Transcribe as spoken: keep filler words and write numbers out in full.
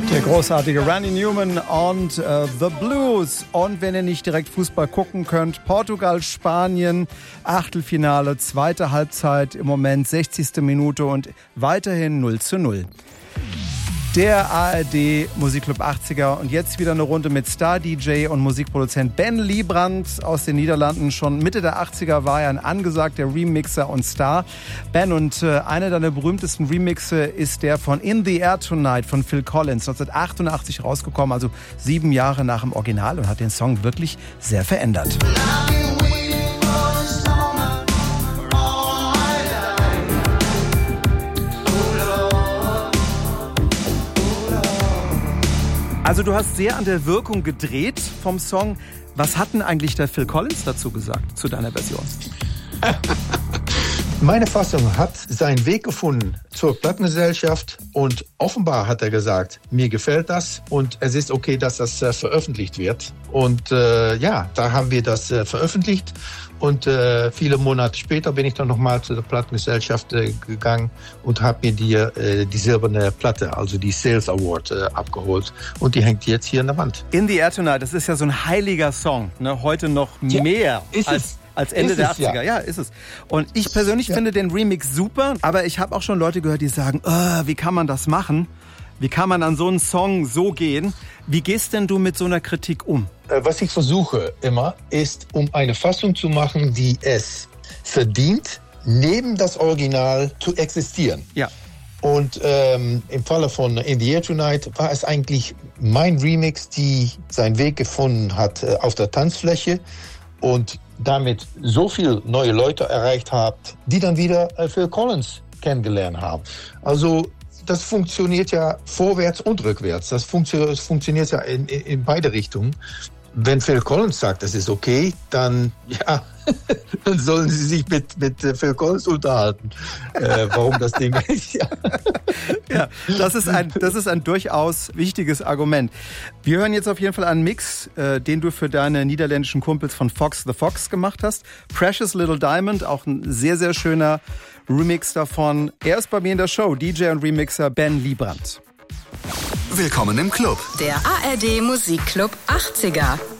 Der großartige Randy Newman und uh, The Blues. Und wenn ihr nicht direkt Fußball gucken könnt, Portugal, Spanien, Achtelfinale, zweite Halbzeit, im Moment sechzigste Minute und weiterhin null zu null. Der A R D Musikclub achtziger und jetzt wieder eine Runde mit Star-D J und Musikproduzent Ben Liebrand aus den Niederlanden. Schon Mitte der achtziger war er ein angesagter Remixer und Star. Ben, und äh, einer deiner berühmtesten Remixe ist der von In the Air Tonight von Phil Collins, neunzehnhundertachtundachtzig rausgekommen, also sieben Jahre nach dem Original, und hat den Song wirklich sehr verändert. Also du hast sehr an der Wirkung gedreht vom Song. Was hat denn eigentlich der Phil Collins dazu gesagt, zu deiner Version? Meine Fassung hat seinen Weg gefunden zur Plattengesellschaft und offenbar hat er gesagt, mir gefällt das und es ist okay, dass das äh, veröffentlicht wird. Und äh, ja, da haben wir das äh, veröffentlicht und äh, viele Monate später bin ich dann nochmal zu der Plattengesellschaft äh, gegangen und habe mir die, äh, die silberne Platte, also die Sales Award, äh, abgeholt und die hängt jetzt hier an der Wand. In the Air Tonight, das ist ja so ein heiliger Song, ne? Heute noch ja, mehr ist als... es. Als Ende ist der es, achtziger, ja. ja, ist es. Und ich persönlich ja. finde den Remix super, aber ich habe auch schon Leute gehört, die sagen, oh, wie kann man das machen? Wie kann man an so einen Song so gehen? Wie gehst denn du mit so einer Kritik um? Was ich versuche immer, ist, um eine Fassung zu machen, die es verdient, neben das Original zu existieren. Ja. Und ähm, im Falle von In the Air Tonight war es eigentlich mein Remix, die seinen Weg gefunden hat äh, auf der Tanzfläche und damit so viele neue Leute erreicht habt, die dann wieder äh, Phil Collins kennengelernt haben. Also das funktioniert ja vorwärts und rückwärts. Das, funktio- das funktioniert ja in, in, in beide Richtungen. Wenn Phil Collins sagt, das ist okay, dann ja, dann sollen sie sich mit, mit Phil Collins unterhalten. Äh, warum das Ding ist. Ja. Ja, das ist ein, das ist ein durchaus wichtiges Argument. Wir hören jetzt auf jeden Fall einen Mix, äh, den du für deine niederländischen Kumpels von Fox the Fox gemacht hast. Precious Little Diamond, auch ein sehr, sehr schöner Remix davon. Er ist bei mir in der Show, D J und Remixer Ben Liebrand. Willkommen im Club. Der A R D Musikclub achtziger.